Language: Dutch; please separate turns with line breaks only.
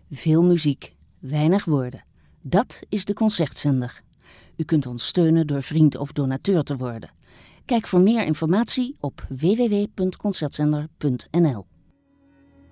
Veel muziek, weinig woorden. Dat is de Concertzender. U kunt ons steunen door vriend of donateur te worden. Kijk voor meer informatie op www.concertzender.nl.